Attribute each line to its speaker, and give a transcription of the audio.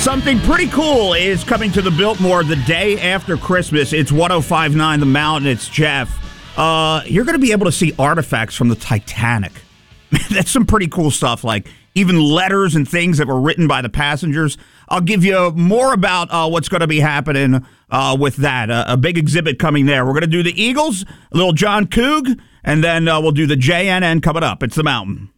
Speaker 1: Something pretty cool is coming to the Biltmore the day after Christmas. It's 105.9 The Mountain. It's Jeff. You're going to be able to see artifacts from the Titanic. That's some pretty cool stuff, like even letters and things that were written by the passengers. I'll give you more about what's going to be happening with that. A big exhibit coming there. We're going to do the Eagles, a little John Coog, and then we'll do the JNN coming up. It's The Mountain.